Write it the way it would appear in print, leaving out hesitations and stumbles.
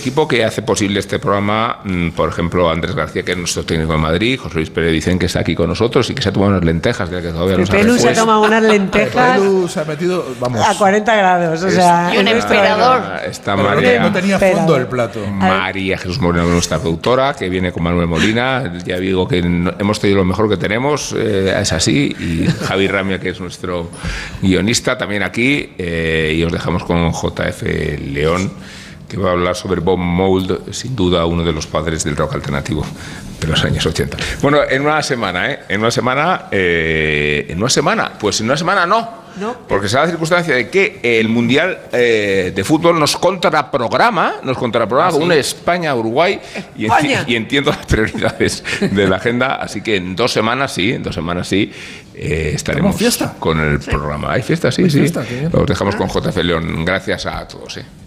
equipo que hace posible este programa, por ejemplo, Andrés García, que es nuestro técnico de Madrid, José Luis Pérez Vicente, que está aquí con nosotros y que se ha tomado unas lentejas, de que todavía no Pelu se ha tomado unas lentejas se ha metido, vamos, a 40 grados. O sea, y un emperador. Está María, no tenía fondo el plato. María Jesús Moreno, nuestra productora, que viene con Manuel Molina. Ya digo que hemos tenido lo mejor que tenemos, es así. Y Javi Ramia, que es nuestro guionista, también aquí. Y os dejamos con JF León, que va a hablar sobre Bob Mould, sin duda uno de los padres del rock alternativo de los años 80. Bueno, en una semana no, porque se da la circunstancia de que el Mundial de Fútbol nos contraprograma con un España-Uruguay y entiendo las prioridades de la agenda, así que en 2 semanas sí, estaremos con el programa. ¿Hay fiesta? Sí. Fiesta, Los dejamos con JF León. Gracias a todos.